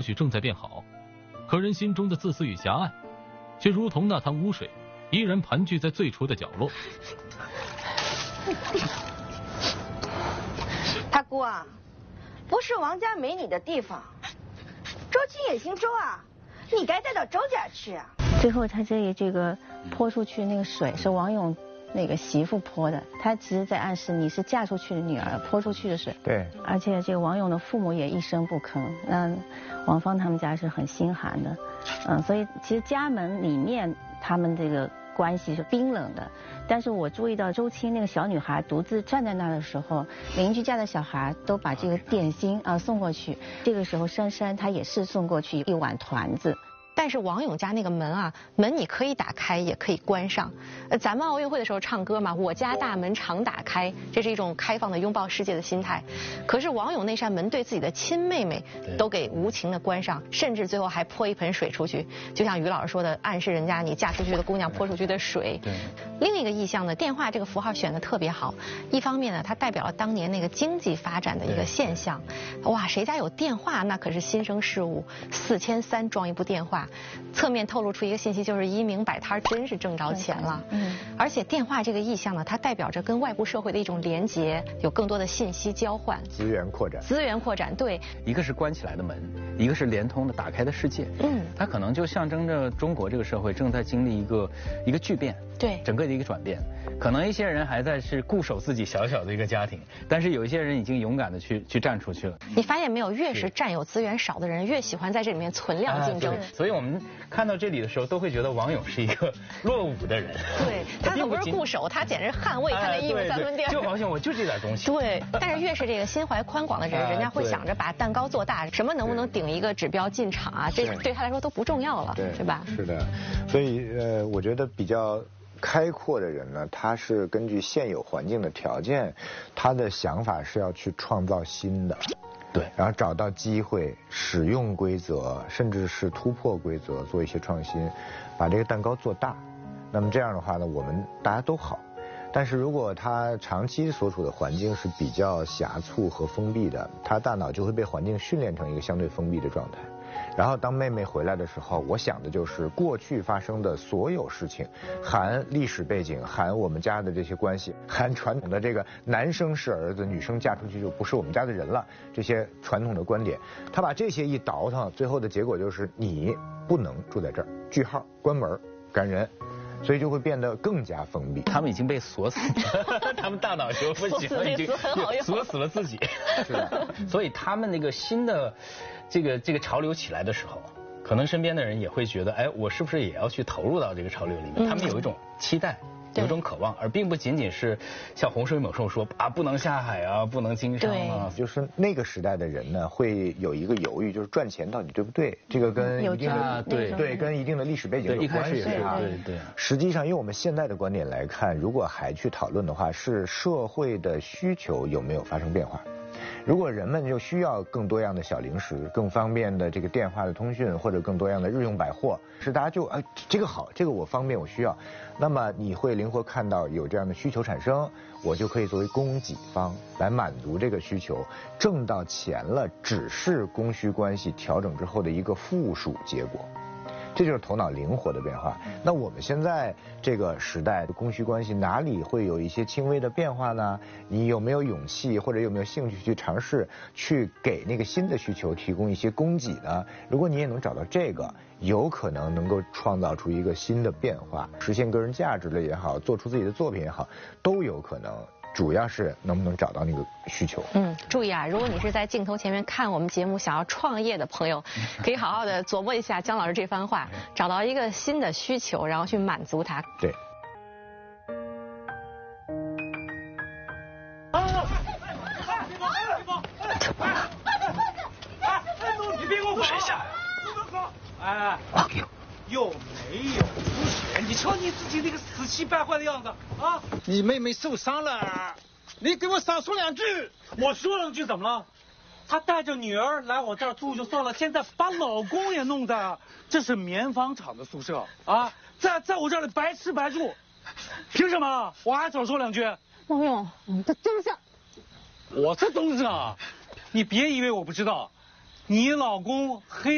许正在变好，可人心中的自私与狭隘，却如同那潭污水，依然盘踞在最初的角落。 大姑啊，不是王家没你的地方，周青也姓周啊，你该带到周家去啊。 最后他这个泼出去那个水是王勇那个媳妇泼的，他其实在暗示你是嫁出去的女儿泼出去的水。 对， 而且这个王勇的父母也一声不吭，那王芳他们家是很心寒的，所以其实家门里面他们这个关系是冰冷的。但是我注意到周青那个小女孩独自站在那儿的时候，邻居家的小孩都把这个点心送过去，这个时候珊珊她也是送过去一碗团子。 但是王勇家那个门啊，门你可以打开，也可以关上。咱们奥运会的时候唱歌嘛，我家大门常打开，这是一种开放的拥抱世界的心态。可是王勇那扇门对自己的亲妹妹都给无情的关上，甚至最后还泼一盆水出去，就像于老师说的，暗示人家你嫁出去的姑娘泼出去的水。 对。 另一个意象呢，电话这个符号选的特别好，一方面呢，它代表了当年那个经济发展的一个现象。哇，谁家有电话那可是新生事物，4300装一部电话。侧面透露出一个信息，就是一鸣摆摊真是挣着钱了。而且电话这个意象呢，它代表着跟外部社会的一种连结，有更多的信息交换， 资源扩展。 资源扩展，对。 一个是关起来的门，一个是连通的打开的世界。它可能就象征着中国这个社会正在经历一个巨变。 对， 整个的一个转变，可能一些人还在是固守自己小小的一个家庭，但是有一些人已经勇敢的去站出去了。 你发现没有，越是占有资源少的人，越喜欢在这里面存量竞争。 所以我们看到这里的时候，都会觉得王勇是一个落伍的人。 对，他可不是固守，他简直捍卫他的1亩3分地。 就好像我就这点东西。 对，但是越是这个心怀宽广的人，人家会想着把蛋糕做大，什么能不能顶一个指标进场啊，这对他来说都不重要了，是吧？ 是的，所以我觉得比较开阔的人呢，他是根据现有环境的条件，他的想法是要去创造新的， 对， 然后找到机会，使用规则，甚至是突破规则，做一些创新，把这个蛋糕做大。那么这样的话呢，我们大家都好。但是如果他长期所处的环境是比较狭促和封闭的，他大脑就会被环境训练成一个相对封闭的状态。然后当妹妹回来的时候，我想的就是过去发生的所有事情，含历史背景，含我们家的这些关系，含传统的这个男生是儿子，女生嫁出去就不是我们家的人了，这些传统的观点，他把这些一倒腾，最后的结果就是你不能住在这儿，句号，关门，赶人。所以就会变得更加封闭。 他们已经被锁死了，他们大脑就不行了，已经锁死了自己。 是的， 所以他们那个新的这个潮流起来的时候，可能身边的人也会觉得，哎，我是不是也要去投入到这个潮流里面？他们有一种期待。有一种渴望，而并不仅仅是像洪水猛兽说啊，不能下海啊，不能经商啊。 就是那个时代的人呢，会有一个犹豫，就是赚钱到底对不对？这个跟一定的对跟一定的历史背景有关系啊。 对。 实际上，用我们现在的观点来看，如果还去讨论的话，是社会的需求有没有发生变化？如果人们就需要更多样的小零食，更方便的这个电话的通讯，或者更多样的日用百货，是大家就这个好，这个我方便我需要，那么你会灵活看到有这样的需求产生，我就可以作为供给方来满足这个需求，挣到钱了，只是供需关系调整之后的一个附属结果。这就是头脑灵活的变化。那我们现在这个时代的供需关系哪里会有一些轻微的变化呢？你有没有勇气或者有没有兴趣去尝试去给那个新的需求提供一些供给呢？如果你也能找到这个，有可能能够创造出一个新的变化，实现个人价值的也好，做出自己的作品也好，都有可能。主要是能不能找到那个需求。 注意啊，如果你是在镜头前面看我们节目想要创业的朋友，可以好好的琢磨一下姜老师这番话，找到一个新的需求，然后去满足它。 对。 你别给我跪下！哎，有没有出血？你瞧你自己那个死气败坏的样子啊！ 你妹妹受伤了，你给我少说2句。 我说2句怎么了？她带着女儿来我这儿住就算了，现在把老公也弄在，这是棉纺厂的宿舍啊，在我这里白吃白住，凭什么？我还少说2句。 王勇，你这真是…… 我这都是啊！你别以为我不知道，你老公黑。